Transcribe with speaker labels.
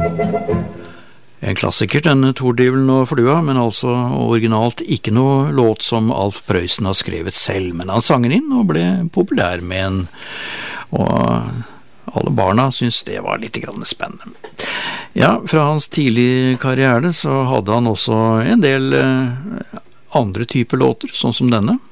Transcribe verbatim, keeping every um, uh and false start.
Speaker 1: En klassiker, den Tordivelen og flua, men altså originalt ikke noe låt som Alf Prøysen har skrevet selv, men han sang den inn og ble populær med en, og alle barna syntes det var litt grann spennende. Ja, fra hans tidlige karriere så hadde han også en del eh, andre typer låter, sånn som denne.